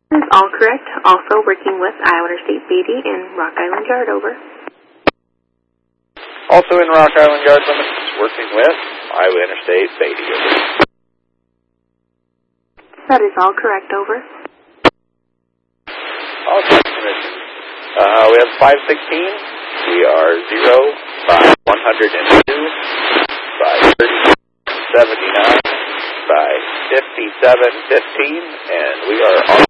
That is all correct. Also working with Iowa Interstate Beatty in Rock Island Yard, over. Also in Rock Island Yard limits, working with Iowa Interstate Beatty, over. That is all correct, over. Awesome, Commission. We have 516. We are 0 by 102 by 3079 by 5715, and we are on